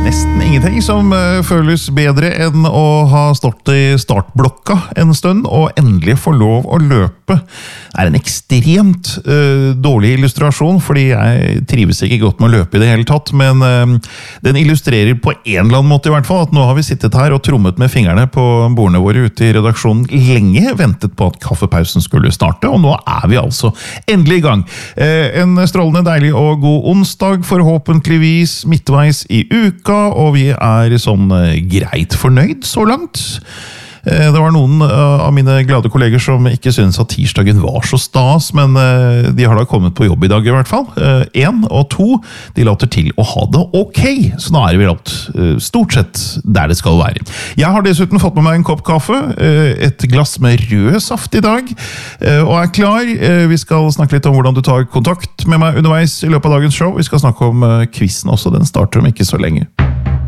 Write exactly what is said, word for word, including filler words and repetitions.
nesten ingenting som uh, føles bedre enn å ha stått i startblokka en stund og endelig få lov å løpe. Det er en ekstremt uh, dårlig illustrasjon, fordi jeg trives ikke godt med å løpe i det hele tatt, men uh, den illustrerer på en eller annen måte i hvert fall at nå har vi sittet her og trommet med fingrene på bordene våre ute i redaksjonen lenge, ventet på at kaffepausen skulle starte, og nå er vi altså endelig i gang. Uh, en strålende deilig og god onsdag, forhåpentligvis midtveis i uka, og vi er sånn greit fornøyd så langt. Det var noen av mine glade kolleger som ikke synes at tirsdagen var så stas, men de har da kommet på jobb i dag i hvert fall. En og to, de later til å ha det ok, så nå er vi alt stort sett der det skal være. Jeg har dessuten fått med meg en kopp kaffe, et glass med rød saft i dag, og er klar. Vi skal snakke litt om hvordan du tar kontakt med meg underveis i løpet av dagens show. Vi skal snakke om quizen også, den starter om ikke så lenge.